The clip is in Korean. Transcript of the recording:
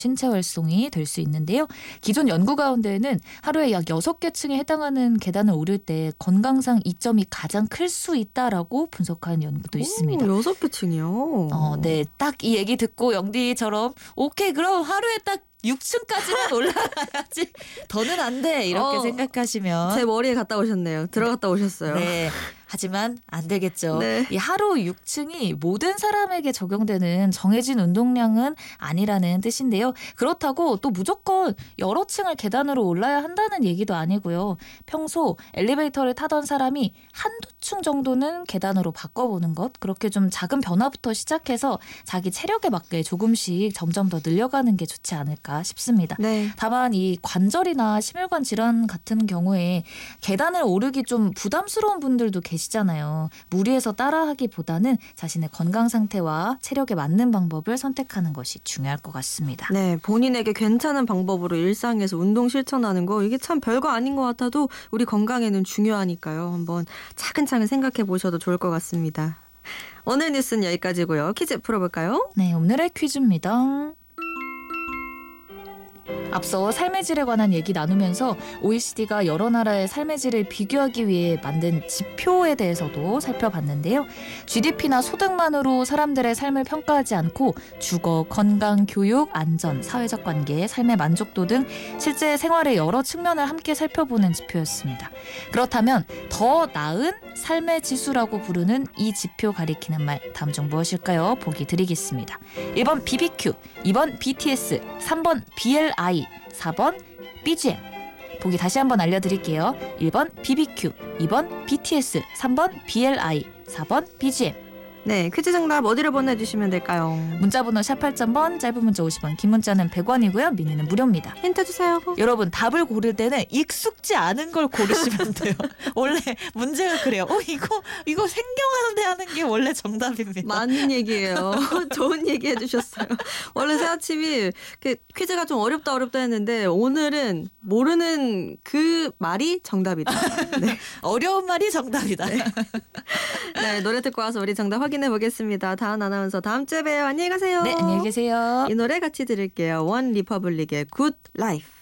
신체 활성이 될 수 있는데요. 기존 연구 가운데에는 하루에 약 6개 층에 해당하는 계단을 오를 때 건강상 이점이 가장 클 수 있다라고 분석한 연구도 있습니다. 6개 층이요? 네, 딱 이 얘기 듣고 영디처럼 오케이 그럼 하루에 딱 6층까지는 올라가야지 더는 안 돼 이렇게 생각하시면 제 머리에 갔다 오셨네요. 들어갔다 오셨어요. 네. 하지만 안 되겠죠. 네. 이 하루 6층이 모든 사람에게 적용되는 정해진 운동량은 아니라는 뜻인데요. 그렇다고 또 무조건 여러 층을 계단으로 올라야 한다는 얘기도 아니고요. 평소 엘리베이터를 타던 사람이 한두 층 정도는 계단으로 바꿔보는 것, 그렇게 좀 작은 변화부터 시작해서 자기 체력에 맞게 조금씩 점점 더 늘려가는 게 좋지 않을까 싶습니다. 네. 다만 이 관절이나 심혈관 질환 같은 경우에 계단을 오르기 좀 부담스러운 분들도 계시잖아요. 무리해서 따라하기보다는 자신의 건강 상태와 체력에 맞는 방법을 선택하는 것이 중요할 것 같습니다. 네, 본인에게 괜찮은 방법으로 일상에서 운동 실천하는 거 이게 참 별거 아닌 것 같아도 우리 건강에는 중요하니까요. 한번 차근차근 생각해 보셔도 좋을 것 같습니다. 오늘 뉴스는 여기까지고요. 퀴즈 풀어볼까요? 네, 오늘의 퀴즈입니다. 앞서 삶의 질에 관한 얘기 나누면서 OECD가 여러 나라의 삶의 질을 비교하기 위해 만든 지표에 대해서도 살펴봤는데요. GDP나 소득만으로 사람들의 삶을 평가하지 않고 주거, 건강, 교육, 안전, 사회적 관계, 삶의 만족도 등 실제 생활의 여러 측면을 함께 살펴보는 지표였습니다. 그렇다면 더 나은 삶의 지수라고 부르는 이 지표 가리키는 말 다음 중 무엇일까요? 보기 드리겠습니다. 1번 BBQ, 2번 BTS, 3번 BLI, 4번 BGM. 보기 다시 한번 알려드릴게요. 1번 BBQ, 2번 BTS, 3번 BLI, 4번 BGM. 네, 퀴즈 정답 어디로 보내주시면 될까요? 문자번호 샵 8000번, 짧은 문자 50원, 긴 문자는 100원이고요. 미니는 무료입니다. 힌트 주세요. 여러분 답을 고를 때는 익숙지 않은 걸 고르시면 돼요. 원래 문제가 그래요. 이거 생경하는데 하는 게 원래 정답입니다. 맞는 얘기예요. 좋은 얘기 해주셨어요. 원래 새 아침이 퀴즈가 좀 어렵다 했는데 오늘은 모르는 그 말이 정답이다. 네. 어려운 말이 정답이다. 네, 노래 듣고 와서 우리 정답 확인해 보겠습니다. 다은 아나운서 다음 주에 봬요. 안녕히 가세요. 네, 안녕히 계세요. 이 노래 같이 들을게요. 원 리퍼블릭의 Good Life.